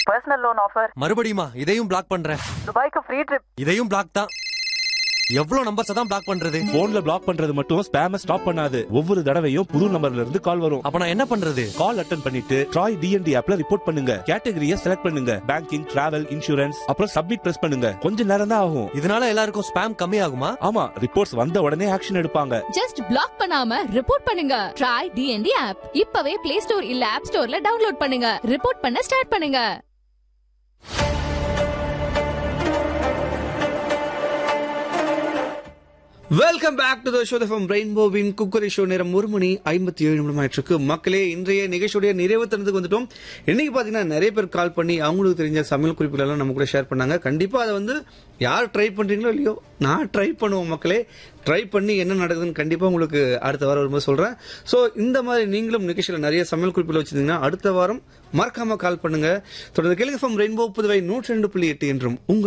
Personal loan offer. மறுபடியுமா? இதையும் black பண்றேன். துபாய்க்கு ஃப்ரீ ட்ரிப். இதையும் பிளாக் தான். எவ்வளவு நம்பர்ஸ் தான் பிளாக் பண்றது? போன்ல பிளாக் பண்றது மட்டும் ஸ்பேம ஸ்டாப் பண்ணாது. ஒவ்வொரு தடவையும் புது நம்பர்ல இருந்து கால் வரும். அப்ப நான் என்ன பண்றது? கால் அட்டென்ட் பண்ணிட்டு ட்ராய் டிஎன்டி ஆப்ல ரிப்போர்ட் பண்ணுங்க. கேட்டகரியை செலக்ட் பண்ணுங்க. பேங்கிங், டிராவல், இன்சூரன்ஸ், அப்புறம் சப்மிட் பிரஸ் பண்ணுங்க. கொஞ்ச நேரம் தான் ஆகும். இதனால எல்லாருக்கும் ஸ்பேம் கம்மி ஆகுமா? ஆமா, ரிப்போர்ட்ஸ் வந்த உடனே ஆக்ஷன் எடுப்பாங்க. ஜஸ்ட் பிளாக் பண்ணாம ரிப்போர்ட் பண்ணுங்க. ட்ராய் டிஎன்டி ஆப் இப்பவே பிளே ஸ்டோர் இல்ல ஆப் ஸ்டோர்ல டவுன்லோட் பண்ணுங்க. ரிப்போர்ட் பண்ண ஸ்டார்ட் பண்ணுங்க. Welcome back to the show from ரெயின்போவின் cookery show. நேரம் 1:57 ஆயிட்டிருக்கு. மக்களே, இன்றைய நிகழ்ச்சியுடைய நிறைவு தருணத்துக்கு வந்துட்டோம். இன்னைக்கு பாத்தீங்கன்னா நிறைய பேர் கால் பண்ணி அவங்களுக்கு தெரிஞ்ச சமையல் குறிப்புகள் எல்லாம் நம்ம கூட ஷேர் பண்ணாங்க. கண்டிப்பா அதை வந்து யார் ட்ரை பண்றீங்களோ இல்லையோ, நான் ட்ரை பண்ணுவோம் மக்களே. ட்ரை பண்ணி என்ன நடக்குதுன்னு கண்டிப்பா உங்களுக்கு அடுத்த வாரம் வரும்போது சொல்றேன். ஸோ இந்த மாதிரி நீங்களும் நிகழ்ச்சியில் நிறைய சமையல் குறிப்புகள் வச்சிருந்தீங்கன்னா அடுத்த வாரம் மறக்காம கால் பண்ணுங்க. தொடர்ந்து கேளுங்க ஃப்ரம் ரெயின்போ புதுவை 102.8 என்றும் உங்க